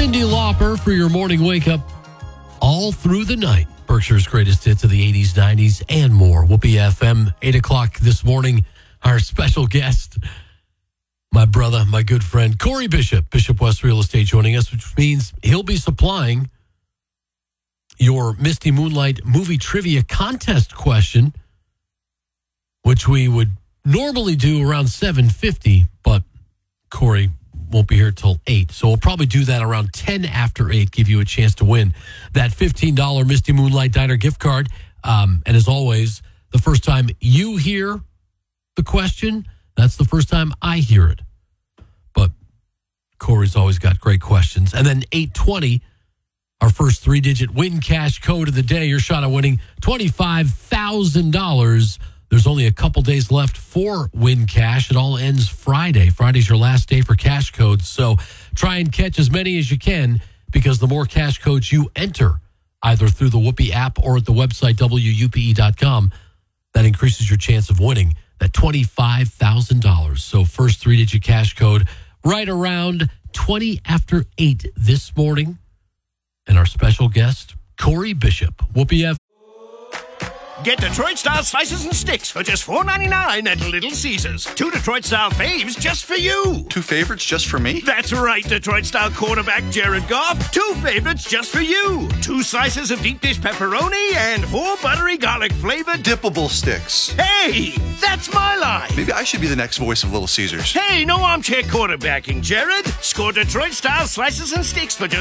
Cyndi Lauper for your morning wake-up all through the night. Berkshire's greatest hits of the 80s, 90s, and more. Whoopee FM, 8 o'clock this morning. Our special guest, my brother, my good friend, Corey Bishop, Bishop West Real Estate, joining us, which means he'll be supplying your Misty Moonlight movie trivia contest question, which we would normally do around 7:50, but Corey won't be here till 8. So we'll probably do that around 10 after 8, give you a chance to win that $15 Misty Moonlight Diner gift card. And as always, the first time you hear the question, that's the first time I hear it. But Corey's always got great questions. And then 8:20, our first 3-digit win cash code of the day, your shot at winning $25,000. There's only a couple days left for Win Cash. It all ends Friday. Friday's your last day for cash codes. So try and catch as many as you can, because the more cash codes you enter, either through the Whoopee app or at the website WUPE.com, that increases your chance of winning that $25,000. So first 3-digit cash code right around 20 after 8 this morning. And our special guest, Corey Bishop, Whoopee F. Get Detroit-style slices and sticks for just $4.99 at Little Caesars. 2 Detroit-style faves just for you. 2 favorites just for me? That's right, Detroit-style quarterback Jared Goff. 2 favorites just for you. 2 slices of deep dish pepperoni and 4 buttery garlic-flavored dippable sticks. Hey, that's my line. Maybe I should be the next voice of Little Caesars. Hey, no armchair quarterbacking, Jared. Score Detroit-style slices and sticks for just